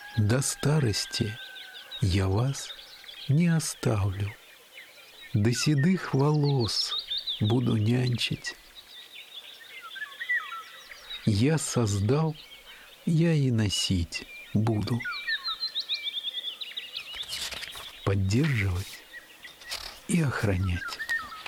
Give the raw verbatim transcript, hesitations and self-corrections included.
До старости я вас не оставлю, до седых волос буду нянчить. Я создал, я и носить буду, поддерживать и охранять.